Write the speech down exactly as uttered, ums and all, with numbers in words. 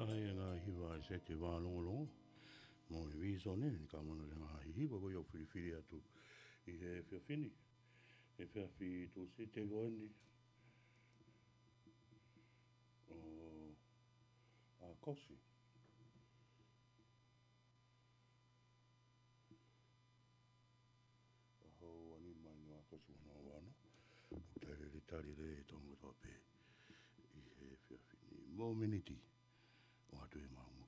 ai ngā hiwa se te wālongolongo. Mō e viso ne, ni ka mana le ngā hiwa ko iau whiriwhiri atu i he whiawhini. E whiawhi tō se te goani o a kosi. A hau ani mai no a kosi wana o wana. O tare re tari re e tongo tō pe i he whiawhini. Mō miniti o atu e maunga.